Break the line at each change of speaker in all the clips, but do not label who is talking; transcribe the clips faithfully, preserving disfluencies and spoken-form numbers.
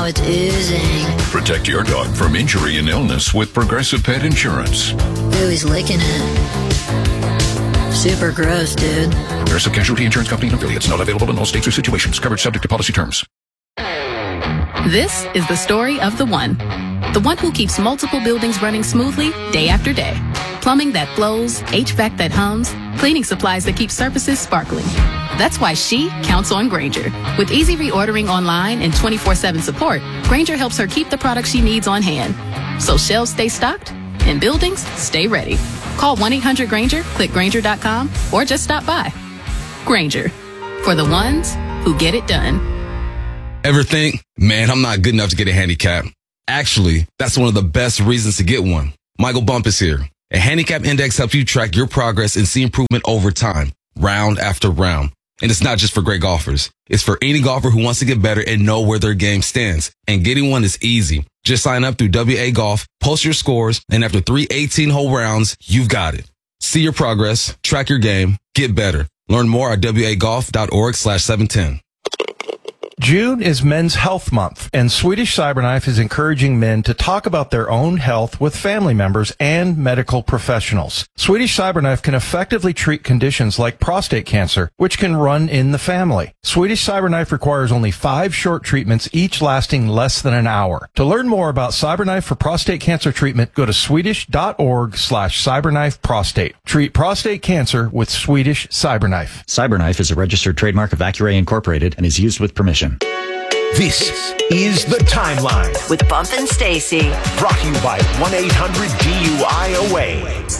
it's oozing.
Protect your dog from injury and illness with Progressive Pet Insurance.
Ooh, he's licking it. Super gross, dude.
Progressive Casualty Insurance Company and affiliates. Not available in all states or situations. Coverage subject to policy terms.
This is the story of the one. The one who keeps multiple buildings running smoothly day after day. Plumbing that flows, H V A C that hums, cleaning supplies that keep surfaces sparkling. That's why she counts on Grainger. With easy reordering online and twenty-four seven support, Grainger helps her keep the products she needs on hand. So shelves stay stocked and buildings stay ready. Call one eight hundred Grainger, click Grainger dot com, or just stop by. Grainger, for the ones who get it done.
Ever think, man, I'm not good enough to get a handicap? Actually, that's one of the best reasons to get one. Michael Bump is here. A handicap index helps you track your progress and see improvement over time, round after round. And it's not just for great golfers. It's for any golfer who wants to get better and know where their game stands. And getting one is easy. Just sign up through W A Golf, post your scores, and after three eighteen-hole rounds, you've got it. See your progress, track your game, get better. Learn more at W A golf dot org slash seven ten.
June is Men's Health Month, and Swedish Cyberknife is encouraging men to talk about their own health with family members and medical professionals. Swedish Cyberknife can effectively treat conditions like prostate cancer, which can run in the family. Swedish Cyberknife requires only five short treatments, each lasting less than an hour. To learn more about Cyberknife for prostate cancer treatment, go to swedish dot org slash cyberknife prostate. Treat prostate cancer with Swedish Cyberknife.
Cyberknife is a registered trademark of Accuray Incorporated and is used with permission.
This is The Timeline
with Bump and Stacy.
Brought to you by one eight hundred D U I O A.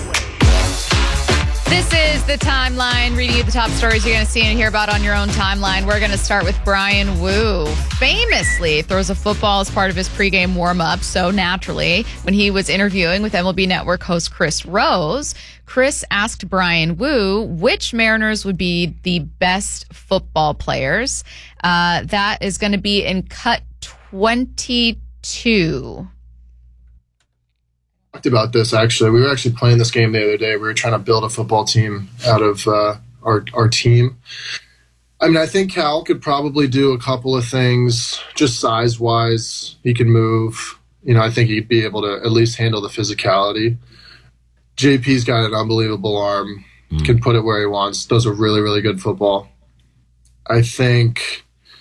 This is The Timeline, reading you the top stories you're going to see and hear about on your own timeline. We're going to start with Brian Wu. Famously throws a football as part of his pregame warm-up, so naturally, when he was interviewing with M L B Network host Chris Rose, Chris asked Brian Wu which Mariners would be the best football players. Uh, that is going to be in cut twenty-two.
Talked about this actually. We were actually playing this game the other day. We were trying to build a football team out of uh, our our team. I mean, I think Cal could probably do a couple of things, just size wise. He can move. You know, I think he'd be able to at least handle the physicality. J P's got an unbelievable arm. Mm. Can put it where he wants. Does a really really good football. I think.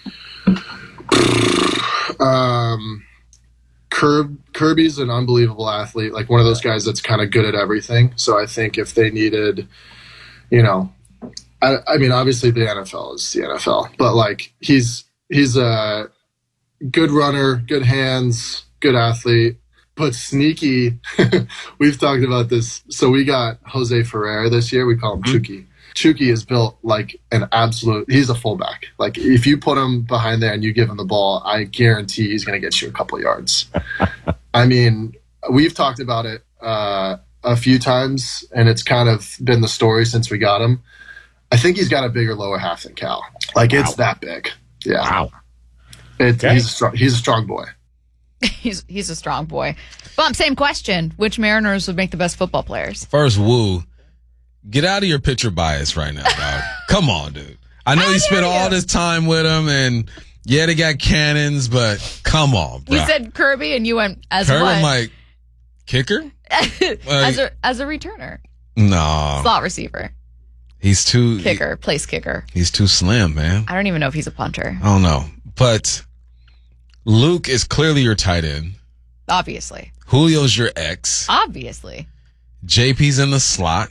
Um. Kirby, Kirby's an unbelievable athlete, like one of those guys that's kind of good at everything. So I think if they needed, you know, I, I mean, obviously the N F L is the N F L, but like he's he's a good runner, good hands, good athlete, but sneaky. We've talked about this. So we got Jose Ferrer this year. We call him mm-hmm. Chucky. Chucky is built like an absolute – he's a fullback. Like if you put him behind there and you give him the ball, I guarantee he's going to get you a couple of yards. I mean, we've talked about it uh, a few times, and it's kind of been the story since we got him. I think he's got a bigger lower half than Cal. Like wow. It's that big. Yeah.
Wow.
It, okay. He's a strong, he's a strong boy.
he's he's a strong boy. Bump, same question. Which Mariners would make the best football players?
First, Woo. Get out of your pitcher bias right now, dog. Come on, dude. I know you spent all this time with him, and yeah, they got cannons, but come on, bro.
You said Kirby, and you went as
Kirby,
what?
I'm like, kicker?
like, as a as a returner.
No.
Slot receiver.
He's too...
Kicker, place kicker.
He's too slim, man.
I don't even know if he's a punter.
I don't know. But Luke is clearly your tight end.
Obviously.
Julio's your ex.
Obviously.
J P's in the slot.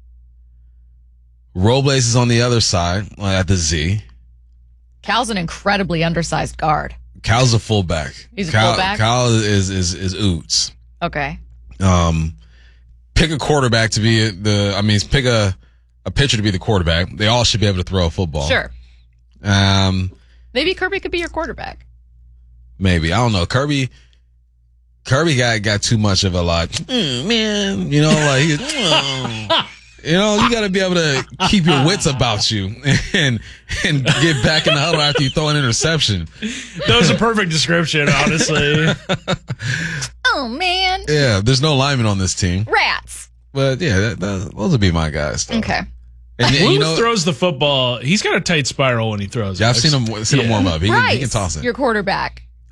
Robles is on the other side, at the Z.
Cal's an incredibly undersized guard.
Cal's a fullback.
He's a
Cal,
fullback?
Cal is is is Oots.
Okay.
Um, pick a quarterback to be the. I mean, pick a a pitcher to be the quarterback. They all should be able to throw a football.
Sure.
Um,
maybe Kirby could be your quarterback.
Maybe I don't know. Kirby. Kirby got got too much of a like, mm, man. You know, like. Oh. You know, you got to be able to keep your wits about you and and get back in the huddle after you throw an interception.
That was a perfect description, honestly.
Oh, man.
Yeah, there's no linemen on this team.
Rats.
But, yeah, that, that, those would be my guys. Though.
Okay.
And Who you know, throws the football? He's got a tight spiral when he throws
yeah,
it.
I've seen him, seen yeah. him warm up. He,
Bryce,
can, he can toss it.
Your quarterback.
Who?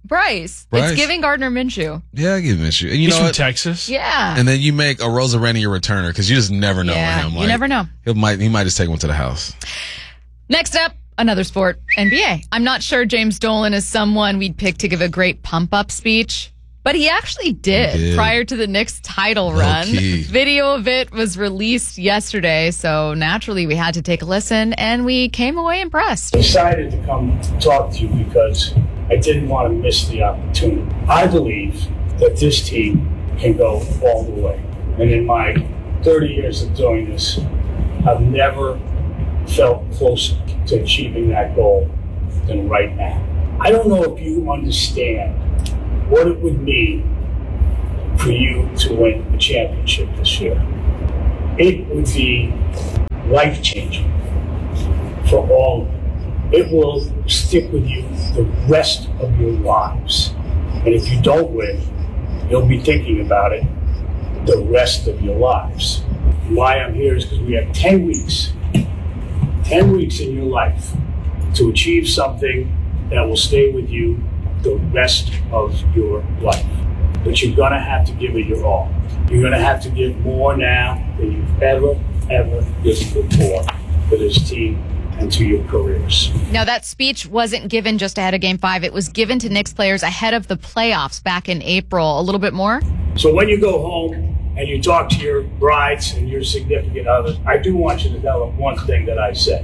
Bryce.
Bryce.
It's giving Gardner Minshew.
Yeah, I give Minshew. And you
He's
know
from
what?
Texas.
Yeah.
And then you make a Rosa Rennie your returner because you just never know
Yeah,
with him.
you never know.
He might, he might just take one to the house.
Next up, another sport, N B A. I'm not sure James Dolan is someone we'd pick to give a great pump-up speech, but he actually did,
He did.
prior to the Knicks title
Low
run.
key.
Video of it was released yesterday, so naturally we had to take a listen, and we came away impressed.
I decided to come talk to you because I didn't want to miss the opportunity. I believe that this team can go all the way. And in my thirty years of doing this, I've never felt closer to achieving that goal than right now. I don't know if you understand what it would mean for you to win a championship this year. It would be life-changing for all of you. It will stick with you the rest of your lives. And if you don't win, you'll be thinking about it the rest of your lives. And why I'm here is because we have ten weeks, ten weeks in your life to achieve something that will stay with you the rest of your life. But you're gonna have to give it your all. You're gonna have to give more now than you've ever, ever given before for this team and to your careers.
Now, that speech wasn't given just ahead of Game five. It was given to Knicks players ahead of the playoffs back in April. A little bit more?
So when you go home and you talk to your brides and your significant others, I do want you to tell them one thing that I said.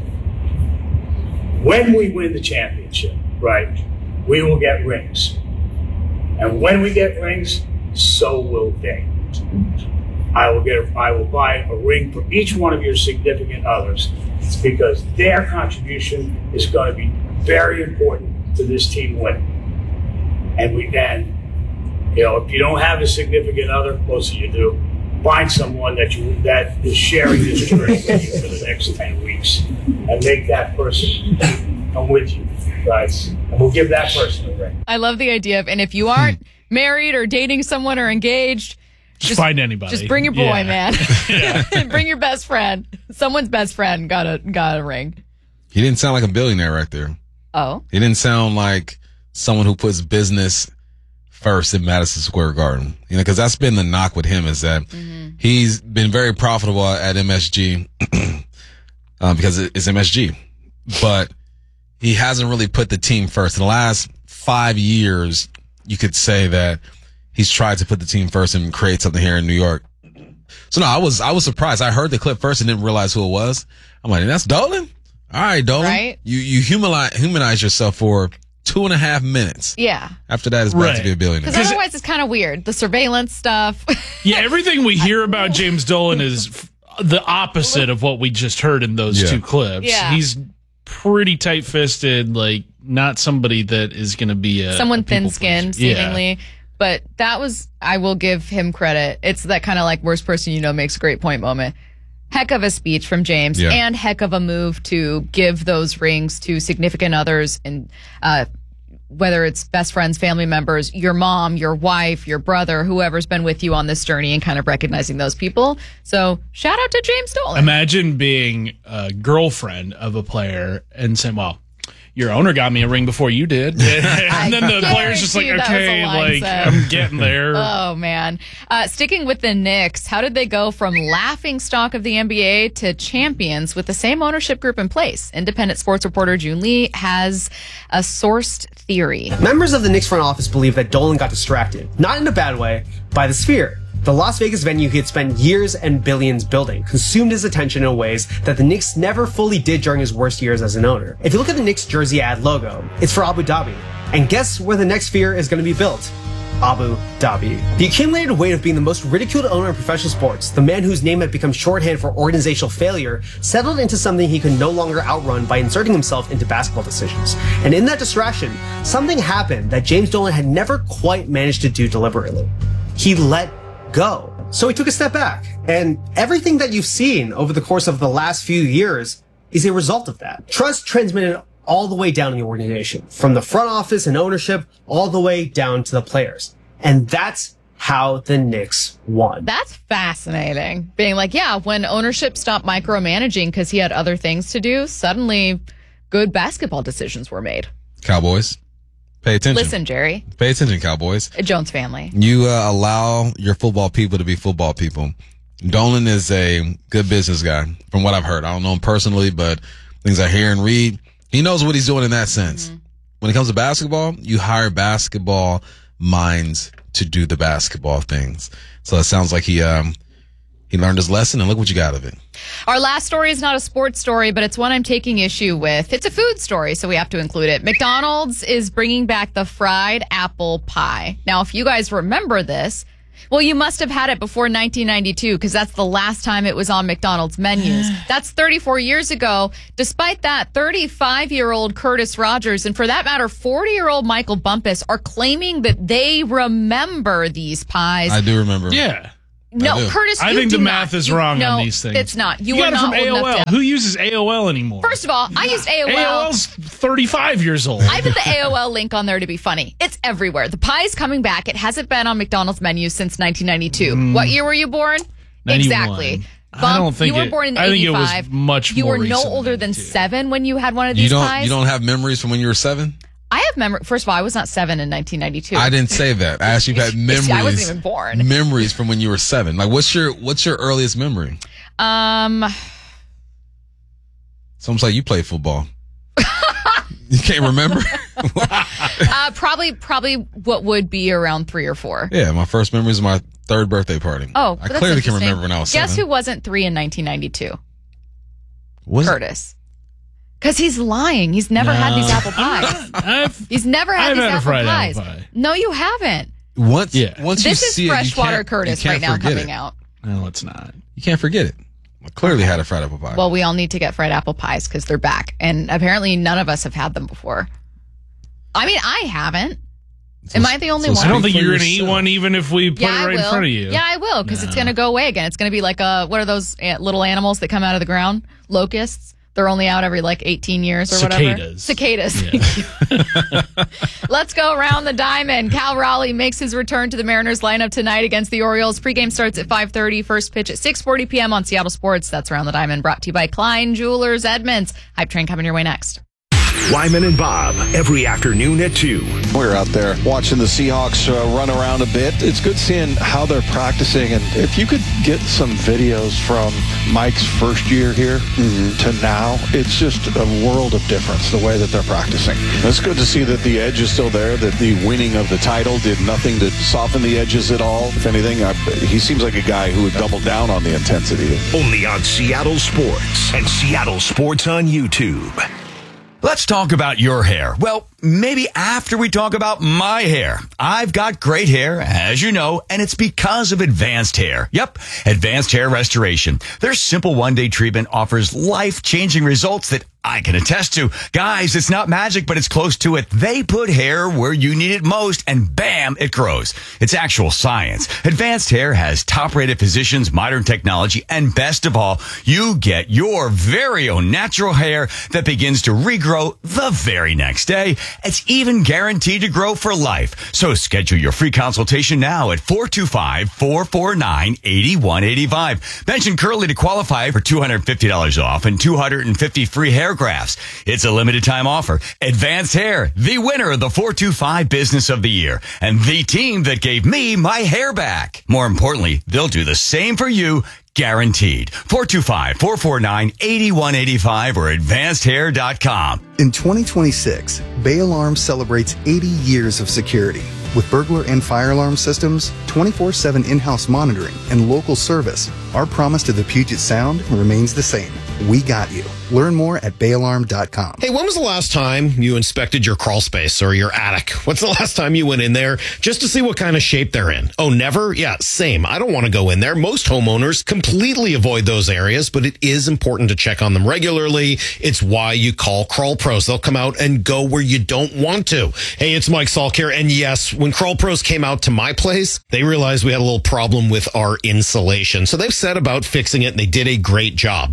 When we win the championship, right, we will get rings. And when we get rings, so will they. I will get. I will buy a ring for each one of your significant others. It's because their contribution is going to be very important to this team winning. And we and you know, if you don't have a significant other, most of you do, find someone that you that is sharing this journey with you for the next ten weeks, and make that person come with you, guys. And we'll give that person a ring.
I love the idea of, and if you aren't married or dating someone or engaged,
Just, just find anybody.
Just bring your boy, yeah. man. Yeah. Bring your best friend. Someone's best friend got a got a ring.
He didn't sound like a billionaire right there.
Oh.
He didn't sound like someone who puts business first in Madison Square Garden. You know, because that's been the knock with him is that mm-hmm. he's been very profitable at M S G um, because it's M S G, but he hasn't really put the team first. In the last five years, you could say that he's tried to put the team first and create something here in New York. So no, I was, I was surprised. I heard the clip first and didn't realize who it was. I'm like, that's Dolan? All right, Dolan.
Right?
You, you humanize, humanize yourself for two and a half minutes.
Yeah.
After that, it's back right. to be a billionaire.
Because otherwise it's kind of weird. The surveillance stuff.
Yeah. Everything we hear about James Dolan is f- the opposite of what we just heard in those yeah. two clips.
Yeah.
He's pretty tight-fisted, like not somebody that is going to be a
someone
a
thin-skinned, seemingly. Yeah. But that was, I will give him credit. It's that kind of like worst person you know makes a great point moment. Heck of a speech from James yeah. and heck of a move to give those rings to significant others, and uh, whether it's best friends, family members, your mom, your wife, your brother, whoever's been with you on this journey, and kind of recognizing those people. So shout out to James Dolan.
Imagine being a girlfriend of a player and saying, well, your owner got me a ring before you did. And then the player's just like, okay, like, I'm getting there.
Oh, man. Uh, sticking with the Knicks, how did they go from laughing stock of the N B A to champions with the same ownership group in place? Independent sports reporter June Lee has a sourced theory.
Members of the Knicks front office believe that Dolan got distracted, not in a bad way, by the Sphere. The Las Vegas venue he had spent years and billions building consumed his attention in ways that the Knicks never fully did during his worst years as an owner. If you look at the Knicks jersey ad logo, it's for Abu Dhabi. And guess where the next Sphere is going to be built? Abu Dhabi. The accumulated weight of being the most ridiculed owner in professional sports, the man whose name had become shorthand for organizational failure, settled into something he could no longer outrun by inserting himself into basketball decisions. And in that distraction, something happened that James Dolan had never quite managed to do deliberately. He let go. So he took a step back, and everything that you've seen over the course of the last few years is a result of that. Trust transmitted all the way down in the organization, from the front office and ownership all the way down to the players. And that's how the Knicks won.
That's fascinating. Being like, yeah, when ownership stopped micromanaging because he had other things to do, suddenly good basketball decisions were made.
Cowboys. Pay attention.
Listen, Jerry.
Pay attention, Cowboys.
A Jones family.
You uh, allow your football people to be football people. Dolan is a good business guy, from what I've heard. I don't know him personally, but things I hear and read, he knows what he's doing in that sense. Mm-hmm. When it comes to basketball, you hire basketball minds to do the basketball things. So it sounds like he um, he learned his lesson, and look what you got of it.
Our last story is not a sports story, but it's one I'm taking issue with. It's a food story, so we have to include it. McDonald's is bringing back the fried apple pie. Now, if you guys remember this, well, you must have had it before nineteen ninety-two because that's the last time it was on McDonald's menus. That's thirty-four years ago. Despite that, thirty-five-year-old Curtis Rogers and, for that matter, forty-year-old Michael Bumpus are claiming that they remember these pies.
I do remember.
Yeah.
No, Curtis, you
I think
do
the math
not.
is
you,
wrong
no,
on these things.
It's not. You,
you
were
got it
not
from
old
A O L.
enough to-
Who uses A O L anymore?
First of all, I used A O L.
A O L's thirty-five years old.
I put the A O L link on there to be funny. It's everywhere. The pie's coming back. It hasn't been on McDonald's menus since nineteen ninety-two. Mm. What year were you born?
ninety-one.
Exactly. Bump,
I don't think
you were
it,
born in
I think
eighty-five.
it was much
you
more
were no
recent
older than
too.
seven when you had one of these
You don't.
pies.
You don't have memories from when you were seven.
I have memory. First of all, I was not seven in nineteen ninety-two.
I didn't say that. I asked you if you had memories.
I wasn't even born.
Memories from when you were seven. Like, what's your what's your earliest memory?
Um,
It's almost like you played football. You can't remember?
uh, probably, probably what would be around three or four.
Yeah, my first memory is my third birthday party.
Oh,
I clearly can remember when I was
Guess
seven.
who wasn't three in nineteen ninety-two?
Was
Curtis. Because he's lying. He's never
No.
had these apple pies.
I've,
He's never had
I've
these
had a
apple
fried
pies.
apple pie.
No, you haven't.
Once,
Yeah.
once you
This is
see it, you
freshwater
can't-
Curtis
you can't
right now
forget
coming
it.
out.
No, it's not.
You can't forget it. I clearly had a fried apple pie.
Well, we all need to get fried apple pies because they're back. And apparently none of us have had them before. I mean, I haven't. Am I the only
So
one?
I don't think
for
you're going to eat
yourself.
one even if we put
yeah,
it
I
right
will.
in front of you.
Yeah, I will because it's going to go away again. It's going to be like a, what are those uh, little animals that come out of the ground? Locusts. They're only out every like eighteen years or
Cicadas.
whatever. Cicadas. Yeah. Let's go around the diamond. Cal Raleigh makes his return to the Mariners lineup tonight against the Orioles. Pregame starts at five thirty. First pitch at six forty p.m. on Seattle Sports. That's Around the Diamond, brought to you by Klein Jewelers Edmonds. Hype Train coming your way next.
Wyman and Bob, every afternoon at two.
We're out there watching the Seahawks uh, run around a bit. It's good seeing how they're practicing. And if you could get some videos from Mike's first year here mm-hmm. to now, it's just a world of difference, the way that they're practicing.
It's good to see that the edge is still there, that the winning of the title did nothing to soften the edges at all. If anything, I, he seems like a guy who would double down on the intensity.
Only on Seattle Sports and Seattle Sports on YouTube.
Let's talk about your hair. Well, maybe after we talk about my hair. I've got great hair, as you know, and it's because of Advanced Hair. Yep, Advanced Hair Restoration. Their simple one-day treatment offers life-changing results that I can attest to. Guys, it's not magic, but it's close to it. They put hair where you need it most, and bam, it grows. It's actual science. Advanced Hair has top-rated physicians, modern technology, and best of all, you get your very own natural hair that begins to regrow the very next day. It's even guaranteed to grow for life. So schedule your free consultation now at four two five, four four nine, eight one eight five. Mention Curly to qualify for two hundred fifty dollars off and two hundred fifty free hair grafts. It's a limited time offer. Advanced Hair, the winner of the four two five Business of the Year, and the team that gave me my hair back. More importantly, they'll do the same for you, guaranteed. four two five, four four nine, eight one eight five or advanced hair dot com.
In twenty twenty-six, Bay Alarm celebrates eighty years of security. With burglar and fire alarm systems, twenty-four seven in-house monitoring, and local service, our promise to the Puget Sound remains the same. We got you. Learn more at bay alarm dot com.
Hey, when was the last time you inspected your crawl space or your attic? What's the last time you went in there just to see what kind of shape they're in? Oh, never? Yeah, same. I don't want to go in there. Most homeowners completely avoid those areas, but it is important to check on them regularly. It's why you call Crawl Pros. They'll come out and go where you don't want to. Hey, it's Mike Salk here. And yes, when Crawl Pros came out to my place, they realized we had a little problem with our insulation. So they've set about fixing it and they did a great job. But if you've got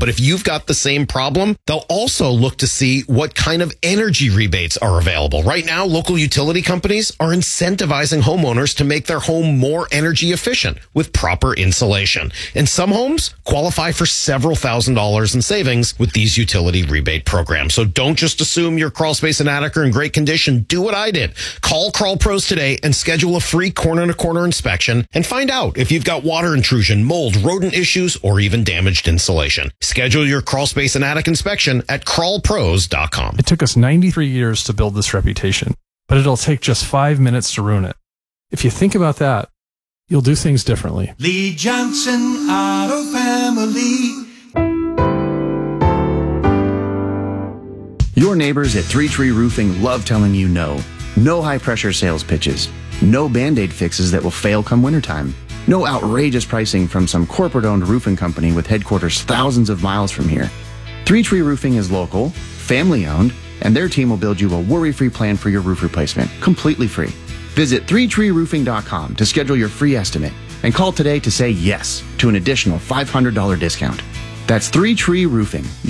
got the same problem, they'll also look to see what kind of energy rebates are available. Right now, local utility companies are incentivizing homeowners to make their home more energy efficient with proper insulation. And some homes qualify for several thousand dollars in savings with these utility rebate programs. So don't just assume your crawl space and attic are in great condition. Do what I did. Call Crawl Pros today and schedule a free corner-to-corner inspection and find out if you've got water intrusion, mold, rodent issues, or even damaged insulation. Schedule your crawl space and attic inspection at crawl pros dot com.
It took us ninety-three years to build this reputation, but it'll take just five minutes to ruin it. If you think about that, you'll do things differently.
Lee Johnson Auto Family.
Your neighbors at Three Tree Roofing love telling you no. No high-pressure sales pitches. No Band-Aid fixes that will fail come wintertime. No outrageous pricing from some corporate-owned roofing company with headquarters thousands of miles from here. Three Tree Roofing is local, family-owned, and their team will build you a worry-free plan for your roof replacement, completely free. Visit three tree roofing dot com to schedule your free estimate and call today to say yes to an additional five hundred dollars discount. That's Three Tree Roofing.